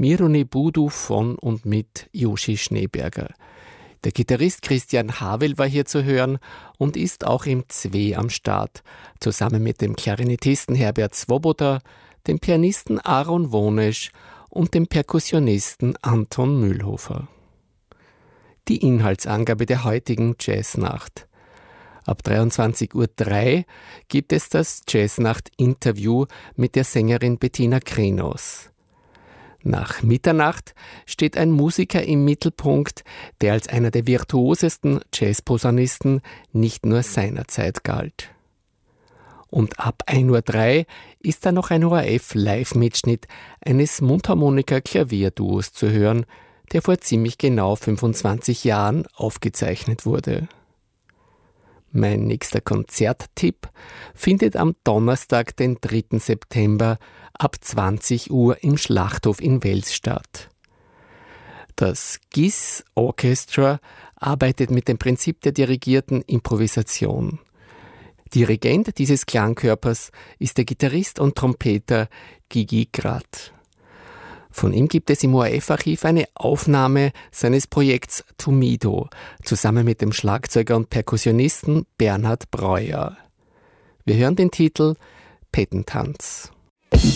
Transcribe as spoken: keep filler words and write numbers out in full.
Mironi Budu von und mit Joshi Schneeberger. Der Gitarrist Christian Havel war hier zu hören und ist auch im Zwe am Start, zusammen mit dem Klarinettisten Herbert Swoboda, dem Pianisten Aaron Wonesch und dem Perkussionisten Anton Mühlhofer. Die Inhaltsangabe der heutigen Jazznacht. Ab dreiundzwanzig Uhr drei gibt es das Jazznacht-Interview mit der Sängerin Bettina Krinos. Nach Mitternacht steht ein Musiker im Mittelpunkt, der als einer der virtuosesten Jazzposaunisten nicht nur seiner Zeit galt. Und ab ein Uhr drei ist da noch ein O R F-Live-Mitschnitt eines Mundharmonika-Klavierduos zu hören, der vor ziemlich genau fünfundzwanzig Jahren aufgezeichnet wurde. Mein nächster Konzerttipp findet am Donnerstag, den dritten September, ab zwanzig Uhr im Schlachthof in Wels statt. Das G I S Orchestra arbeitet mit dem Prinzip der dirigierten Improvisation. Dirigent dieses Klangkörpers ist der Gitarrist und Trompeter Gigi Grad. Von ihm gibt es im O R F-Archiv eine Aufnahme seines Projekts Tumido, zusammen mit dem Schlagzeuger und Perkussionisten Bernhard Breuer. Wir hören den Titel Pettentanz.